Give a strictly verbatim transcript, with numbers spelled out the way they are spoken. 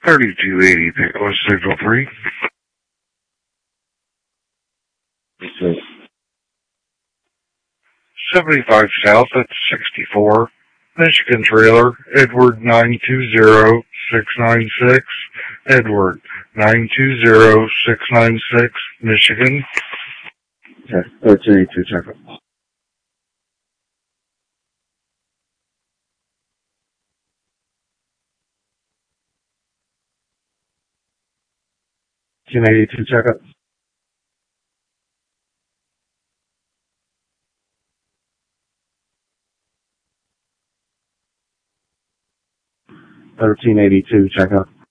thirty-two eighty Pickles Signal three. Okay. seventy-five South at sixty-four. Michigan trailer, Edward nine two zero six nine six. Edward nine two zero six nine six, Michigan. Okay, thirteen eighty-two, check it. thirteen eighty-two, check it. thirteen eighty-two, check out.